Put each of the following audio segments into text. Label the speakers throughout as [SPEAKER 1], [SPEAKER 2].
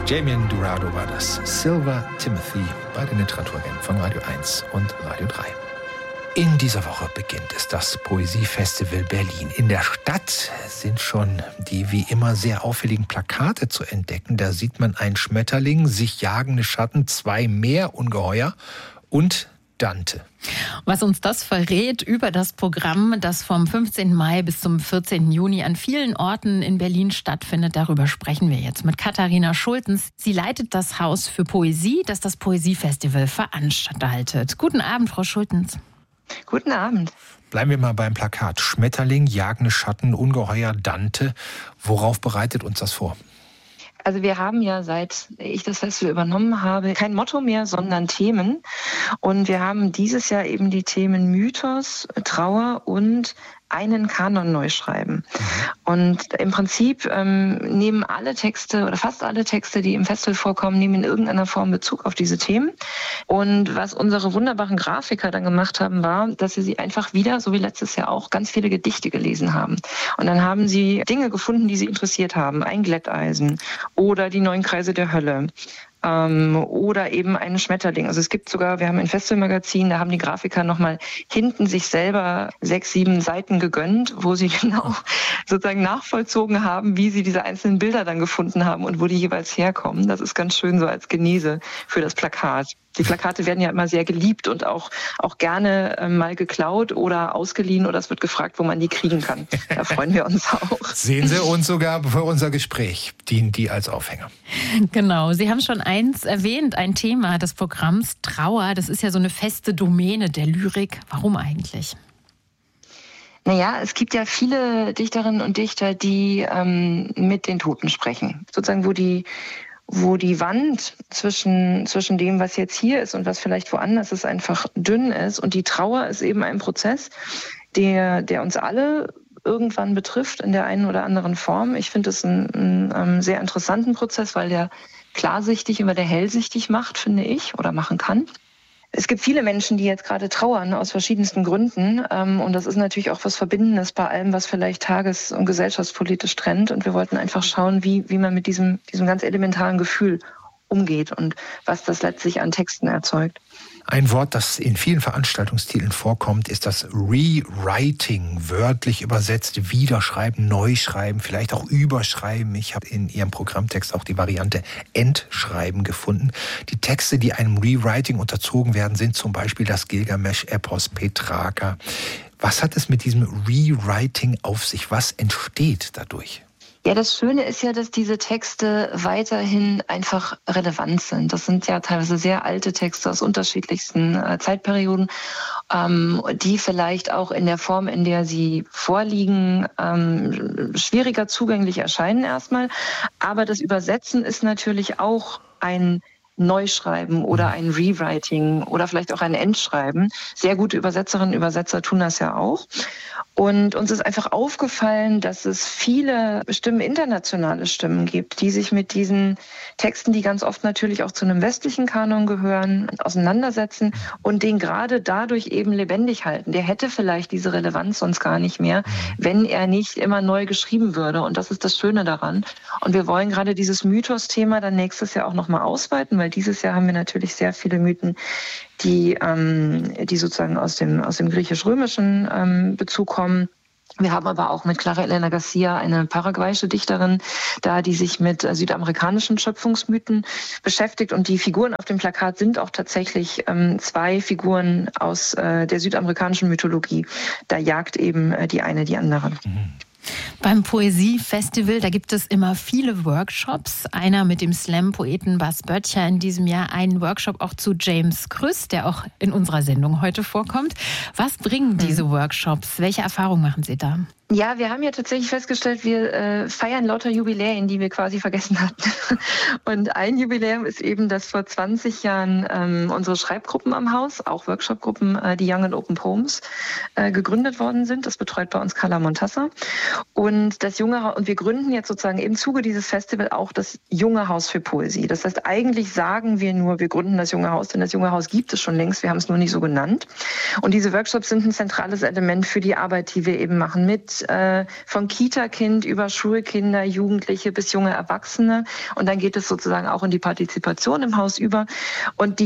[SPEAKER 1] Damien Durado war das. Silver Timothy bei den Literaturagenten von Radio 1 und Radio 3. In dieser Woche beginnt es das Poesiefestival Berlin. In der Stadt sind schon die wie immer sehr auffälligen Plakate zu entdecken. Da sieht man einen Schmetterling, sich jagende Schatten, 2 Meerungeheuer und Dante.
[SPEAKER 2] Was uns das verrät über das Programm, das vom 15. Mai bis zum 14. Juni an vielen Orten in Berlin stattfindet, darüber sprechen wir jetzt mit Katharina Schultens. Sie leitet das Haus für Poesie, das das Poesiefestival veranstaltet. Guten Abend, Frau Schultens.
[SPEAKER 3] Guten Abend.
[SPEAKER 1] Bleiben wir mal beim Plakat. Schmetterling, jagende Schatten, Ungeheuer, Dante. Worauf bereitet uns das vor?
[SPEAKER 3] Also wir haben ja, seit ich das Festival übernommen habe, kein Motto mehr, sondern Themen. Und wir haben dieses Jahr eben die Themen Mythos, Trauer und einen Kanon neu schreiben. Und im Prinzip nehmen alle Texte oder fast alle Texte, die im Festival vorkommen, nehmen in irgendeiner Form Bezug auf diese Themen. Und was unsere wunderbaren Grafiker dann gemacht haben, war, dass sie einfach wieder, so wie letztes Jahr auch, ganz viele Gedichte gelesen haben. Und dann haben sie Dinge gefunden, die sie interessiert haben. Ein Glätteisen oder die 9 Kreise der Hölle. Oder eben einen Schmetterling. Also es gibt sogar, wir haben ein Festivalmagazin, da haben die Grafiker nochmal hinten sich selber 6, 7 Seiten gegönnt, wo sie genau sozusagen nachvollzogen haben, wie sie diese einzelnen Bilder dann gefunden haben und wo die jeweils herkommen. Das ist ganz schön so als Genese für das Plakat. Die Plakate werden ja immer sehr geliebt und auch gerne mal geklaut oder ausgeliehen oder es wird gefragt, wo man die kriegen kann. Da freuen wir uns auch.
[SPEAKER 1] Sehen Sie uns sogar für unser Gespräch, dienen die als Aufhänger.
[SPEAKER 2] Genau, Sie haben schon eins erwähnt, ein Thema des Programms, Trauer. Das ist ja so eine feste Domäne der Lyrik. Warum eigentlich?
[SPEAKER 3] Naja, es gibt ja viele Dichterinnen und Dichter, die mit den Toten sprechen. Sozusagen, wo die Wand zwischen dem, was jetzt hier ist und was vielleicht woanders ist, einfach dünn ist. Und die Trauer ist eben ein Prozess, der uns alle irgendwann betrifft in der einen oder anderen Form. Ich finde es einen sehr interessanten Prozess, weil der klarsichtig und weil der hellsichtig macht, finde ich, oder machen kann. Es gibt viele Menschen, die jetzt gerade trauern aus verschiedensten Gründen. Und das ist natürlich auch was Verbindendes bei allem, was vielleicht tages- und gesellschaftspolitisch trennt. Und wir wollten einfach schauen, wie man mit diesem ganz elementaren Gefühl umgeht und was das letztlich an Texten erzeugt.
[SPEAKER 1] Ein Wort, das in vielen Veranstaltungstiteln vorkommt, ist das Rewriting, wörtlich übersetzt, wiederschreiben, neu schreiben, vielleicht auch überschreiben. Ich habe in Ihrem Programmtext auch die Variante Entschreiben gefunden. Die Texte, die einem Rewriting unterzogen werden, sind zum Beispiel das Gilgamesch-Epos Petrarca. Was hat es mit diesem Rewriting auf sich? Was entsteht dadurch?
[SPEAKER 3] Ja, das Schöne ist ja, dass diese Texte weiterhin einfach relevant sind. Das sind ja teilweise sehr alte Texte aus unterschiedlichsten Zeitperioden, die vielleicht auch in der Form, in der sie vorliegen, schwieriger zugänglich erscheinen erstmal. Aber das Übersetzen ist natürlich auch ein Neuschreiben oder ein Rewriting oder vielleicht auch ein Endschreiben. Sehr gute Übersetzerinnen und Übersetzer tun das ja auch. Und uns ist einfach aufgefallen, dass es viele Stimmen, internationale Stimmen gibt, die sich mit diesen Texten, die ganz oft natürlich auch zu einem westlichen Kanon gehören, auseinandersetzen und den gerade dadurch eben lebendig halten. Der hätte vielleicht diese Relevanz sonst gar nicht mehr, wenn er nicht immer neu geschrieben würde. Und das ist das Schöne daran. Und wir wollen gerade dieses Mythos-Thema dann nächstes Jahr auch nochmal ausweiten, weil dieses Jahr haben wir natürlich sehr viele Mythen, die sozusagen aus dem griechisch-römischen Bezug kommen. Wir haben aber auch mit Clara Elena Garcia eine paraguayische Dichterin da, die sich mit südamerikanischen Schöpfungsmythen beschäftigt. Und die Figuren auf dem Plakat sind auch tatsächlich 2 Figuren aus der südamerikanischen Mythologie. Da jagt eben die eine die andere.
[SPEAKER 2] Beim Poesiefestival, da gibt es immer viele Workshops. Einer mit dem Slam-Poeten Bas Böttcher in diesem Jahr, einen Workshop auch zu James Krüss, der auch in unserer Sendung heute vorkommt. Was bringen diese Workshops? Welche Erfahrungen machen Sie da?
[SPEAKER 3] Ja, wir haben ja tatsächlich festgestellt, wir feiern lauter Jubiläen, die wir quasi vergessen hatten. Und ein Jubiläum ist eben, dass vor 20 Jahren unsere Schreibgruppen am Haus, auch Workshopgruppen, die Young and Open Poems, gegründet worden sind. Das betreut bei uns Carla Montassa. Und wir gründen jetzt sozusagen im Zuge dieses Festivals auch das Junge Haus für Poesie. Das heißt, eigentlich sagen wir nur, wir gründen das Junge Haus, denn das Junge Haus gibt es schon längst, wir haben es nur nicht so genannt. Und diese Workshops sind ein zentrales Element für die Arbeit, die wir eben machen mit von Kita-Kind über Schulkinder, Jugendliche bis junge Erwachsene. Und dann geht es sozusagen auch in die Partizipation im Haus über. Und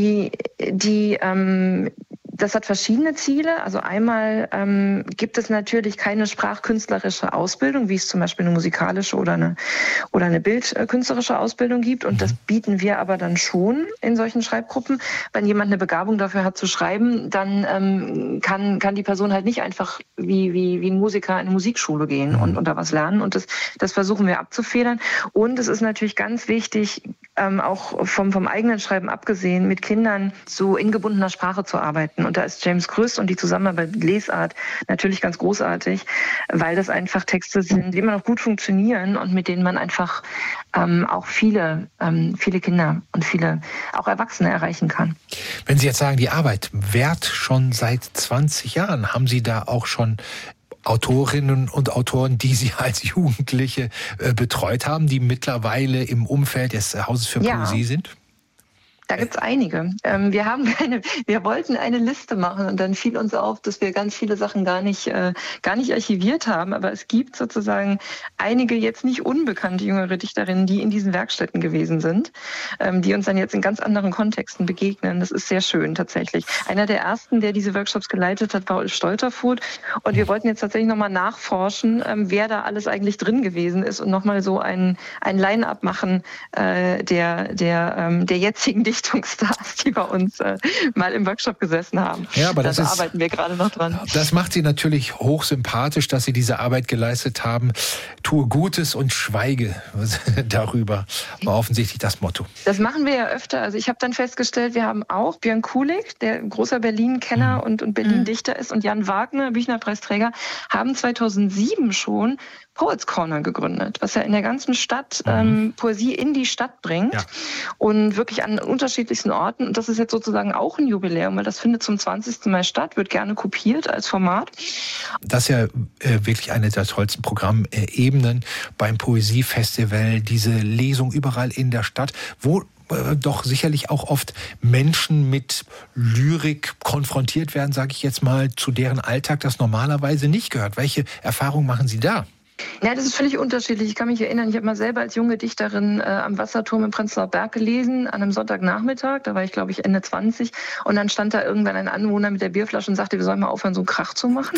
[SPEAKER 3] das hat verschiedene Ziele. Also einmal gibt es natürlich keine sprachkünstlerische Ausbildung, wie es zum Beispiel eine musikalische oder eine bildkünstlerische Ausbildung gibt. Und das bieten wir aber dann schon in solchen Schreibgruppen. Wenn jemand eine Begabung dafür hat zu schreiben, dann kann die Person halt nicht einfach wie ein Musiker in eine Musikschule gehen und da was lernen. Und das versuchen wir abzufedern. Und es ist natürlich ganz wichtig, auch vom eigenen Schreiben abgesehen, mit Kindern so in gebundener Sprache zu arbeiten. Und da ist James Krüss und die Zusammenarbeit mit Lesart natürlich ganz großartig, weil das einfach Texte sind, die immer noch gut funktionieren und mit denen man einfach auch viele Kinder und viele auch Erwachsene erreichen kann.
[SPEAKER 1] Wenn Sie jetzt sagen, die Arbeit währt schon seit 20 Jahren, haben Sie da auch schon Autorinnen und Autoren, die Sie als Jugendliche betreut haben, die mittlerweile im Umfeld des Hauses für Poesie sind?
[SPEAKER 3] Da gibt's einige. Wir wollten eine Liste machen und dann fiel uns auf, dass wir ganz viele Sachen gar nicht archiviert haben. Aber es gibt sozusagen einige jetzt nicht unbekannte jüngere Dichterinnen, die in diesen Werkstätten gewesen sind, die uns dann jetzt in ganz anderen Kontexten begegnen. Das ist sehr schön tatsächlich. Einer der ersten, der diese Workshops geleitet hat, war Ulf Stolterfuth. Und wir wollten jetzt tatsächlich nochmal nachforschen, wer da alles eigentlich drin gewesen ist und nochmal so ein Line-up machen der jetzigen Dichterstars, die bei uns mal im Workshop gesessen haben.
[SPEAKER 1] Ja, aber da
[SPEAKER 3] arbeiten wir gerade noch dran.
[SPEAKER 1] Das macht Sie natürlich hochsympathisch, dass Sie diese Arbeit geleistet haben. Tue Gutes und schweige darüber. War offensichtlich das Motto.
[SPEAKER 3] Das machen wir ja öfter. Also ich habe dann festgestellt, wir haben auch Björn Kulig, der ein großer Berlin-Kenner und Berlin-Dichter ist, und Jan Wagner, Büchner-Preisträger, haben 2007 schon Poets Corner gegründet, was ja in der ganzen Stadt Poesie in die Stadt bringt und wirklich an unterschiedlichsten Orten. Und das ist jetzt sozusagen auch ein Jubiläum, weil das findet zum 20. Mal statt, wird gerne kopiert als Format.
[SPEAKER 1] Das ist ja wirklich eine der tollsten Programmebenen beim Poesiefestival, diese Lesung überall in der Stadt, wo doch sicherlich auch oft Menschen mit Lyrik konfrontiert werden, sage ich jetzt mal, zu deren Alltag das normalerweise nicht gehört. Welche Erfahrungen machen Sie da?
[SPEAKER 3] Ja, das ist völlig unterschiedlich. Ich kann mich erinnern, ich habe mal selber als junge Dichterin am Wasserturm im Prenzlauer Berg gelesen, an einem Sonntagnachmittag. Da war ich, glaube ich, Ende 20. Und dann stand da irgendwann ein Anwohner mit der Bierflasche und sagte, wir sollen mal aufhören, so einen Krach zu machen.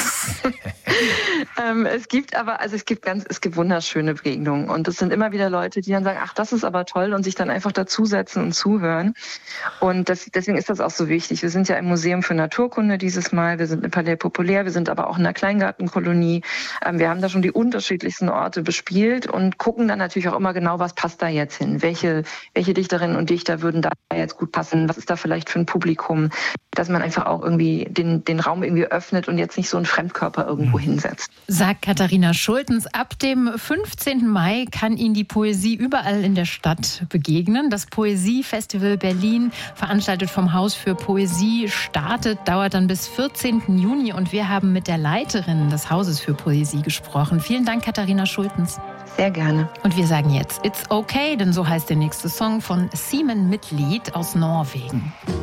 [SPEAKER 3] Es gibt wunderschöne Begegnungen. Und es sind immer wieder Leute, die dann sagen, ach, das ist aber toll, und sich dann einfach dazusetzen und zuhören. Und deswegen ist das auch so wichtig. Wir sind ja im Museum für Naturkunde dieses Mal. Wir sind im Palais Populär. Wir sind aber auch in der Kleingartenkolonie. Wir haben da schon die unterschiedlichsten Orte bespielt und gucken dann natürlich auch immer genau, was passt da jetzt hin. Welche Dichterinnen und Dichter würden da jetzt gut passen? Was ist da vielleicht für ein Publikum? Dass man einfach auch irgendwie den Raum irgendwie öffnet und jetzt nicht so einen Fremdkörper irgendwo hinsetzt.
[SPEAKER 2] Sagt Katharina Schultens. Ab dem 15. Mai kann Ihnen die Poesie überall in der Stadt begegnen. Das Poesiefestival Berlin, veranstaltet vom Haus für Poesie, dauert dann bis 14. Juni. Und wir haben mit der Leiterin des Hauses für Poesie gesprochen. Vielen Dank, Katharina Schultens.
[SPEAKER 3] Sehr gerne.
[SPEAKER 2] Und wir sagen jetzt It's Okay, denn so heißt der nächste Song von Simen Midtlied aus Norwegen.